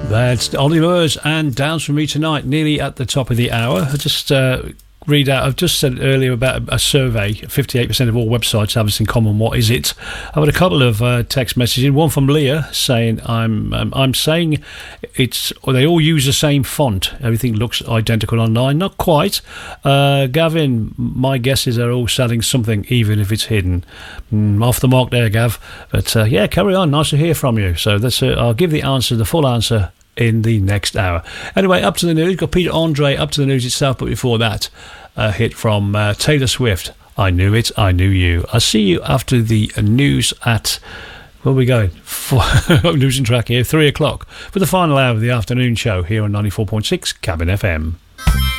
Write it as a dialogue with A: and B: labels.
A: That's Ollie Lewis and Downs For Me Tonight, nearly at the top of the hour. I just read out, I've just said earlier about a survey, 58% of all websites have this in common. What is it? I've had a couple of text messages, one from Leah saying, I'm saying it's, or they all use the same font. Everything looks identical online. Not quite. Gavin, my guess is they're all selling something, even if it's hidden. Off the mark there, Gav. But yeah, carry on. Nice to hear from you. So that's I'll give the answer, the full answer, in the next hour. Anyway, up to the news. Got Peter Andre, up to the news itself, but before that, a hit from Taylor Swift. I Knew It, I Knew You. I'll see you after the news at, where are we going? I'm losing track here. 3 o'clock for the final hour of the afternoon show here on 94.6 Cabin FM.